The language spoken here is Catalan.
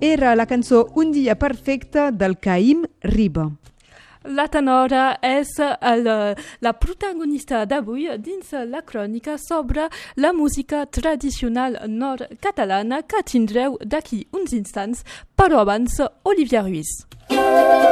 era la cançó Un dia perfecte del Caïm Riba. La tenora és la protagonista d'avui dins la crònica sobre la música tradicional nord-catalana que tindreu d'aquí uns instants, però abans Olivia Ruiz.